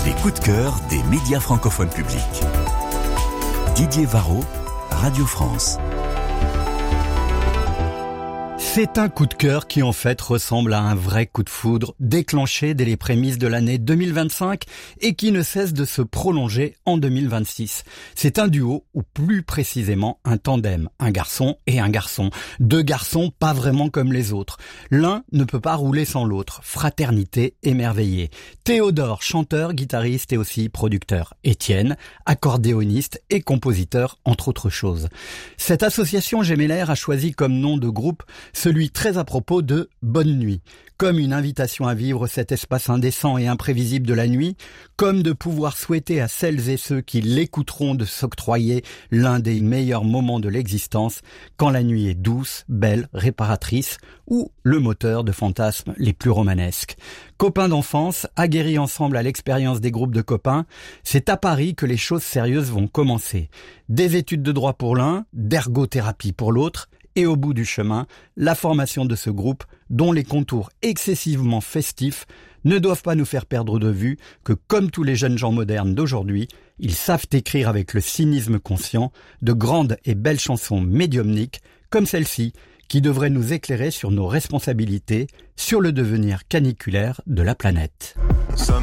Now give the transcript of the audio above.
Les coups de cœur des médias francophones publics. Didier Varro, Radio France. C'est un coup de cœur qui en fait ressemble à un vrai coup de foudre déclenché dès les prémices de l'année 2025 et qui ne cesse de se prolonger en 2026. C'est un duo ou plus précisément un tandem, un garçon et un garçon. Deux garçons pas vraiment comme les autres. L'un ne peut pas rouler sans l'autre. Fraternité émerveillée. Théodore, chanteur, guitariste et aussi producteur. Étienne, accordéoniste et compositeur entre autres choses. Cette association gémellaire a choisi comme nom de groupe celui très à propos de Bonne Nuit, comme une invitation à vivre cet espace indécent et imprévisible de la nuit, comme de pouvoir souhaiter à celles et ceux qui l'écouteront de s'octroyer l'un des meilleurs moments de l'existence, quand la nuit est douce, belle, réparatrice, ou le moteur de fantasmes les plus romanesques. Copains d'enfance, aguerris ensemble à l'expérience des groupes de copains, c'est à Paris que les choses sérieuses vont commencer. Des études de droit pour l'un, d'ergothérapie pour l'autre, et au bout du chemin, la formation de ce groupe, dont les contours excessivement festifs ne doivent pas nous faire perdre de vue que, comme tous les jeunes gens modernes d'aujourd'hui, ils savent écrire avec le cynisme conscient de grandes et belles chansons médiumniques comme celle-ci, qui devrait nous éclairer sur nos responsabilités, sur le devenir caniculaire de la planète. Sommes